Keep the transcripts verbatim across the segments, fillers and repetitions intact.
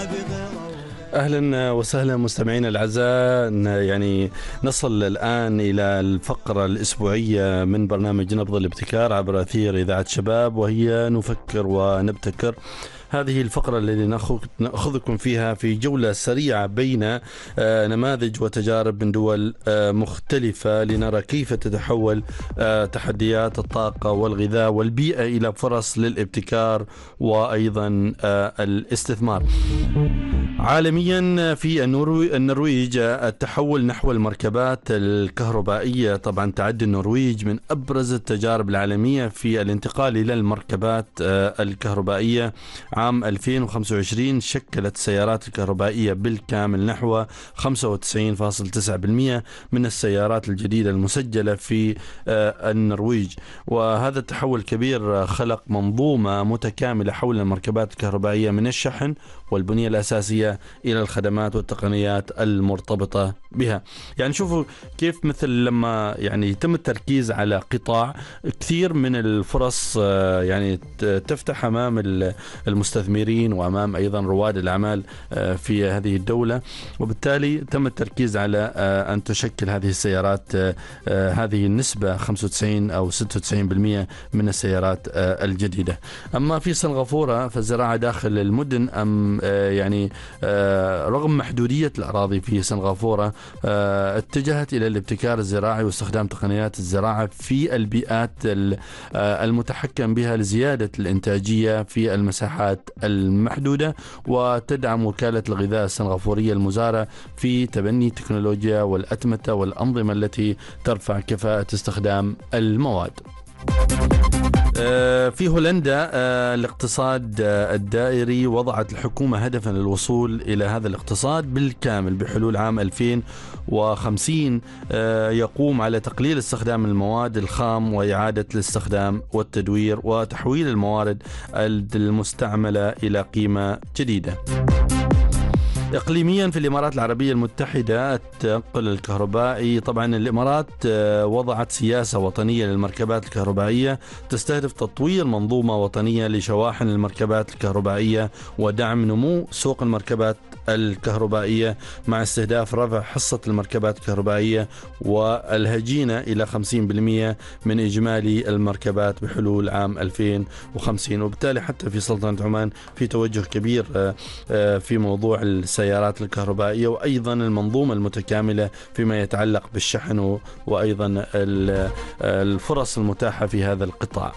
أهلا وسهلا مستمعينا الأعزاء. يعني نصل الآن إلى الفقرة الأسبوعية من برنامج نبض الابتكار عبر أثير إذاعة شباب، وهي نفكر ونبتكر. هذه الفقرة التي نأخذكم فيها في جولة سريعة بين نماذج وتجارب من دول مختلفة لنرى كيف تتحول تحديات الطاقة والغذاء والبيئة إلى فرص للابتكار وأيضا الاستثمار. عالميا في النرويج التحول نحو المركبات الكهربائية، طبعا تعد النرويج من أبرز التجارب العالمية في الانتقال إلى المركبات الكهربائية. عام ألفين وخمسة وعشرين شكلت السيارات الكهربائية بالكامل نحو خمسة وتسعين فاصلة تسعة بالمئة من السيارات الجديدة المسجلة في النرويج، وهذا التحول الكبير خلق منظومة متكاملة حول المركبات الكهربائية من الشحن والبنية الأساسية إلى الخدمات والتقنيات المرتبطة بها. يعني شوفوا كيف مثل لما يعني يتم التركيز على قطاع، كثير من الفرص يعني تفتح أمام المستثمرين وأمام أيضا رواد الأعمال في هذه الدولة، وبالتالي تم التركيز على أن تشكل هذه السيارات هذه النسبة خمسة وتسعين أو ستة وتسعين بالمئة من السيارات الجديدة. أما في سنغافورة فالزراعة داخل المدن أم يعني رغم محدودية الأراضي في سنغافورة اتجهت إلى الابتكار الزراعي واستخدام تقنيات الزراعة في البيئات المتحكم بها لزيادة الإنتاجية في المساحات المحدودة، وتدعم وكالة الغذاء السنغافورية المزارع في تبني التكنولوجيا والأتمتة والأنظمة التي ترفع كفاءة استخدام المواد. في هولندا الاقتصاد الدائري وضعت الحكومة هدفا للوصول إلى هذا الاقتصاد بالكامل بحلول عام ألفين وخمسين، يقوم على تقليل استخدام المواد الخام وإعادة الاستخدام والتدوير وتحويل الموارد المستعملة إلى قيمة جديدة. إقليميا في الإمارات العربية المتحدة التنقل الكهربائي، طبعا الإمارات وضعت سياسة وطنية للمركبات الكهربائية تستهدف تطوير منظومة وطنية لشواحن المركبات الكهربائية ودعم نمو سوق المركبات الكهربائية مع استهداف رفع حصة المركبات الكهربائية والهجينة إلى خمسين بالمئة من إجمالي المركبات بحلول عام ألفين وخمسين. وبالتالي حتى في سلطنة عمان في توجه كبير في موضوع السيارات الكهربائية وأيضا المنظومة المتكاملة فيما يتعلق بالشحن وأيضا الفرص المتاحة في هذا القطاع.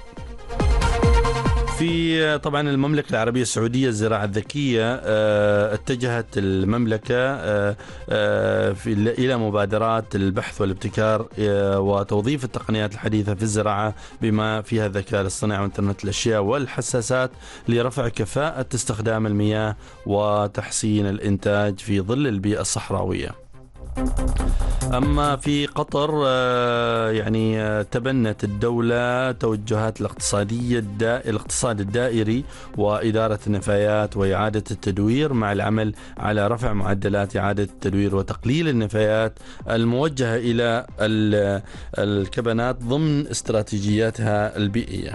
في طبعا المملكة العربية السعودية الزراعة الذكية اتجهت المملكة إلى مبادرات البحث والابتكار وتوظيف التقنيات الحديثة في الزراعة بما فيها الذكاء الاصطناعي وإنترنت الأشياء والحساسات لرفع كفاءة استخدام المياه وتحسين الإنتاج في ظل البيئة الصحراوية. أما في قطر يعني تبنت الدولة توجهات الاقتصادية الدا... الاقتصاد الدائري وإدارة النفايات وإعادة التدوير مع العمل على رفع معدلات إعادة التدوير وتقليل النفايات الموجهة إلى الكبنات ضمن استراتيجياتها البيئية.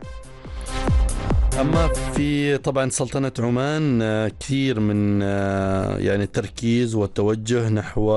أما في طبعا سلطنة عمان كثير من يعني التركيز والتوجه نحو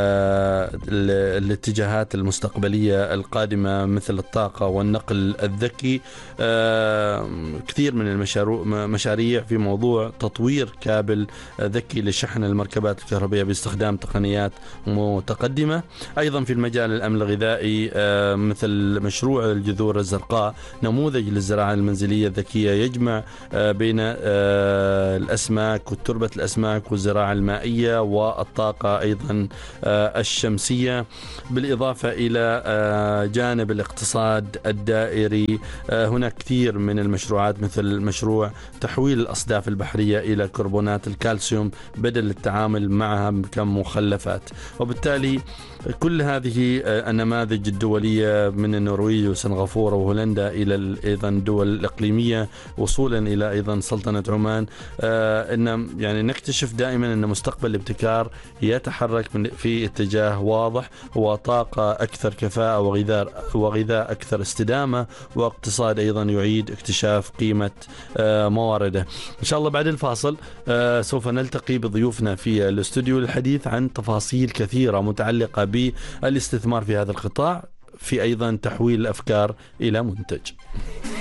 الاتجاهات المستقبلية القادمة مثل الطاقة والنقل الذكي. كثير من المشاريع مشاريع في موضوع تطوير كابل ذكي لشحن المركبات الكهربائية باستخدام تقنيات متقدمة. أيضا في المجال الأمن الغذائي مثل مشروع الجذور الزرقاء، نموذج للزراعة المنزلية الذكية يجمع بين الأسماك وتربة الأسماك والزراعة المائية والطاقة أيضا الشمسية، بالإضافة إلى جانب الاقتصاد الدائري. هناك كثير من المشروعات مثل مشروع تحويل الأصداف البحرية إلى كربونات الكالسيوم بدل التعامل معها كمخلفات. وبالتالي كل هذه النماذج الدولية من النرويج وسنغافورة وهولندا إلى أيضا الدول الإقليمية وصولا إلى أيضا سلطنة عمان، أن يعني نكتشف دائما أن مستقبل الابتكار يتحرك من في اتجاه واضح، هو طاقة أكثر كفاءة وغذاء وغذاء أكثر استدامة، واقتصاد أيضا يعيد اكتشاف قيمة موارده. إن شاء الله بعد الفاصل سوف نلتقي بضيوفنا في الاستوديو للحديث عن تفاصيل كثيرة متعلقة بالاستثمار في هذا القطاع، في أيضا تحويل الأفكار إلى منتج.